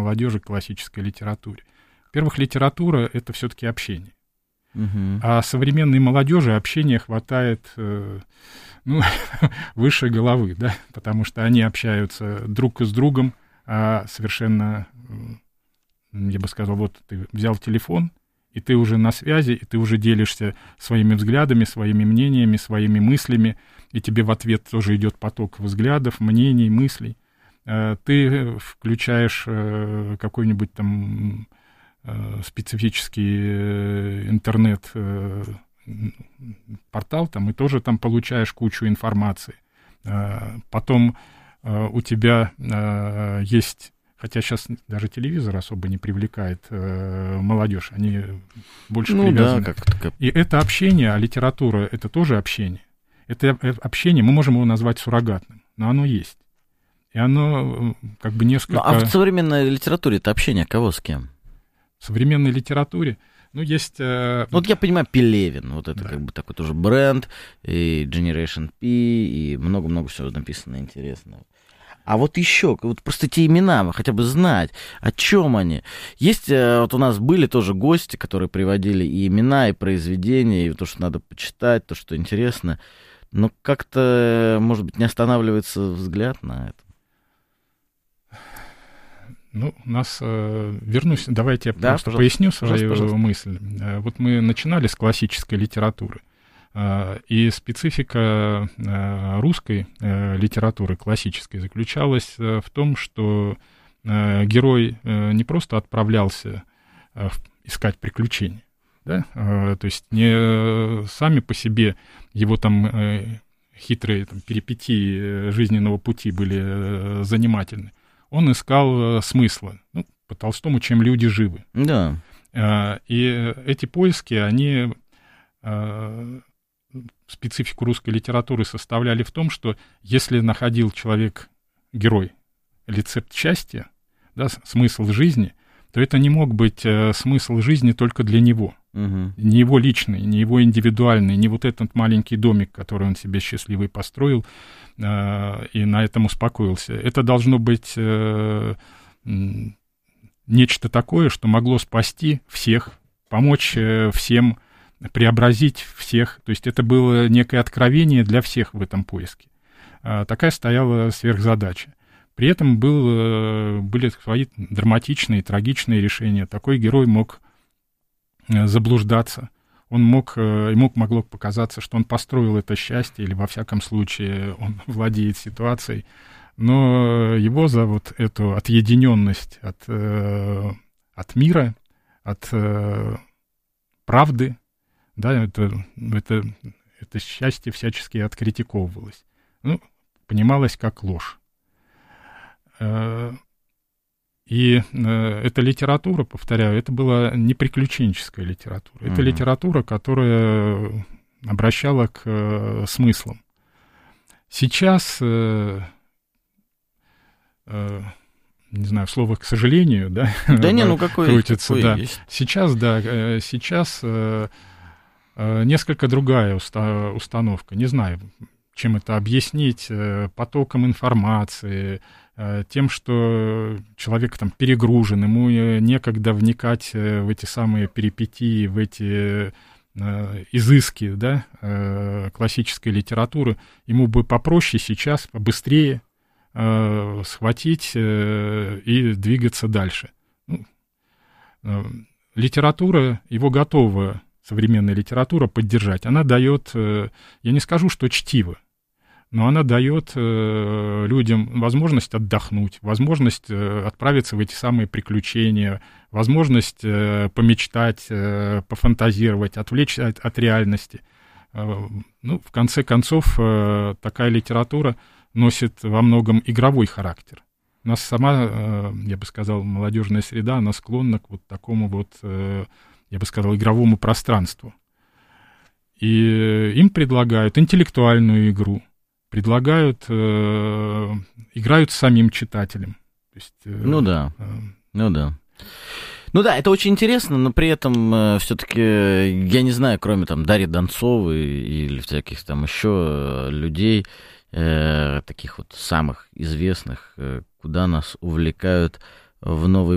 молодежи к классической литературе. Во-первых, литература — это все-таки общение. А современной молодежи общения хватает выше головы, да, потому что они общаются друг с другом, а совершенно, я бы сказал, вот ты взял телефон, и ты уже на связи, и ты уже делишься своими взглядами, своими мнениями, своими мыслями, и тебе в ответ тоже идет поток взглядов, мнений, мыслей. Ты включаешь какой-нибудь там специфический интернет-портал, там, и тоже там получаешь кучу информации. Потом у тебя есть, хотя сейчас даже телевизор особо не привлекает молодежь, они больше привязаны. Да, и это общение, а литература — это тоже общение. Это общение, мы можем его назвать суррогатным, но оно есть. И оно как бы несколько... А в современной литературе это общение кого с кем? В современной литературе, есть... Вот я понимаю, Пелевин, вот это как бы такой тоже бренд, и Generation P, и много-много всего написано интересного. А вот еще, вот просто эти имена, хотя бы знать, о чем они. Есть, вот у нас были тоже гости, которые приводили и имена, и произведения, и то, что надо почитать, то, что интересно, но как-то, может быть, не останавливается взгляд на это. Вернусь, давайте я просто поясню свою мысль. Вот мы начинали с классической литературы, и специфика русской литературы классической заключалась в том, что герой не просто отправлялся искать приключения, да? То есть не сами по себе его там хитрые перипетии жизненного пути были занимательны. Он искал смысла. По Толстому, чем люди живы. Да. И эти поиски, они специфику русской литературы составляли в том, что если находил человек, герой, рецепт счастья, да, смысл жизни, то это не мог быть смысл жизни только для него. Не его личный, не его индивидуальный, не вот этот маленький домик, который он себе счастливый построил, и на этом успокоился. Это должно быть нечто такое, что могло спасти всех, помочь всем, преобразить всех. То есть это было некое откровение для всех в этом поиске. Такая стояла сверхзадача. При этом были свои драматичные, трагичные решения. Такой герой мог заблуждаться. Ему могло показаться, что он построил это счастье, или во всяком случае он владеет ситуацией, но его за вот эту отъединенность от мира, от правды, да, это счастье всячески откритиковывалось. Понималось как ложь. И эта литература, повторяю, это была не приключенческая литература. Это литература, которая обращала к смыслам. Сейчас, не знаю, слово «к сожалению», да? Да не, крутится, какое да. Есть. Сейчас несколько другая установка. Не знаю, чем это объяснить, потоком информации, тем, что человек там перегружен, ему некогда вникать в эти самые перипетии, в эти изыски, да, классической литературы. Ему бы попроще сейчас, побыстрее схватить и двигаться дальше. Литература, его готова, современная литература, поддержать. Она дает, я не скажу, что чтиво, но она дает людям возможность отдохнуть, возможность отправиться в эти самые приключения, возможность помечтать, пофантазировать, отвлечься от реальности. В конце концов, такая литература носит во многом игровой характер. У нас сама, я бы сказал, молодежная среда, она склонна к вот такому вот, я бы сказал, игровому пространству. И им предлагают интеллектуальную игру, предлагают, играют с самим читателем. То есть, да. Это очень интересно, но при этом все-таки, я не знаю, кроме там Дарьи Донцовой или всяких там еще людей, таких вот самых известных, куда нас увлекают в новый